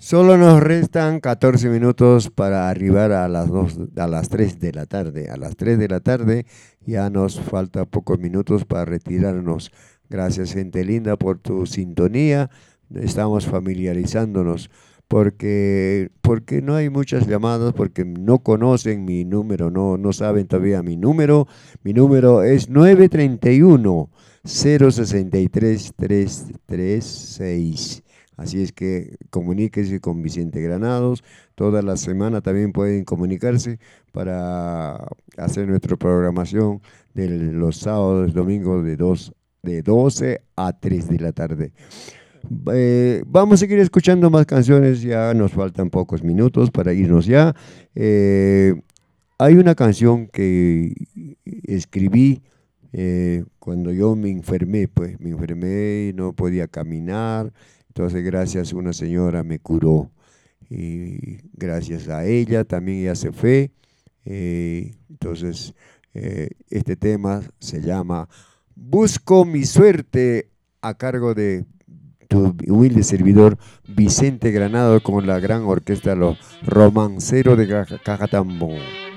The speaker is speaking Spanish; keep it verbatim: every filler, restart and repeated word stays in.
Solo nos restan catorce minutos para arribar a las dos, a las tres de la tarde. A las tres de la tarde ya nos falta pocos minutos para retirarnos. Gracias, gente linda, por tu sintonía. Estamos familiarizándonos porque, porque no hay muchas llamadas, porque no conocen mi número, no, no saben todavía mi número. Mi número es nueve tres uno, cero seis tres, tres tres seis. Así es que comuníquese con Vicente Granados. Toda la semana también pueden comunicarse para hacer nuestra programación de los sábados, domingos de, dos, de doce a tres de la tarde. Eh, vamos a seguir escuchando más canciones, ya nos faltan pocos minutos para irnos ya. Eh, hay una canción que escribí eh, cuando yo me enfermé, pues me enfermé y no podía caminar. Entonces, gracias a una señora me curó. Y gracias a ella también ella se fue. Eh, entonces, eh, este tema se llama Busco mi suerte, a cargo de tu humilde servidor Vicente Granado, con la gran orquesta Los Romanceros de Cajatambo.